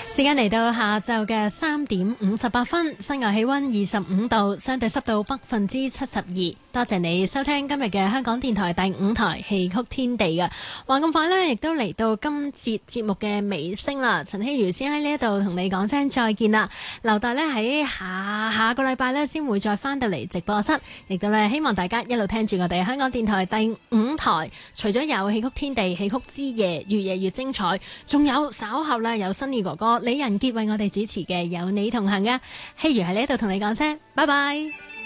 時間嚟到下晝嘅3:58，室外氣溫25度，相對濕度72%。多謝你收聽今日嘅香港電台第5台戲曲天地嘅。話咁快呢，亦都嚟到今節節目嘅尾聲啦。陳希如先喺呢一度同你講聲再見啦。留待呢喺下個禮拜呢先會再翻到嚟直播室，亦都呢希望大家一路聽住我哋香港電台第5台。除咗有戲曲天地、戲曲之夜，越夜越精彩，仲有稍後呢有新意哥哥李仁傑為我哋主持嘅有你同行嘅。希如喺呢度同你講聲拜拜。